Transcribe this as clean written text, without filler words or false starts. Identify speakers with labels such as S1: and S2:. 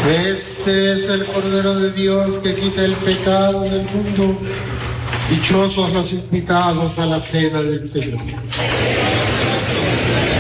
S1: Este es el Cordero de Dios que quita el pecado del mundo. Dichosos los invitados a la cena del Señor.